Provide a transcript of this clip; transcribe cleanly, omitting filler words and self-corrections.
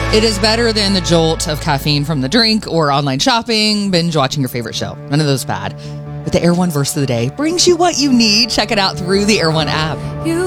It is better than the jolt of caffeine from the drink or online shopping, binge watching your favorite show. None of those bad. But the Air One verse of the day brings you what you need. Check it out through the Air One app.